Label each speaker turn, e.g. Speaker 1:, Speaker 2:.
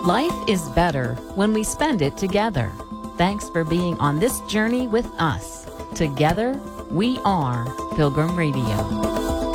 Speaker 1: Life is better when we spend it together. Thanks for being on this journey with us. Together, we are Pilgrim Radio.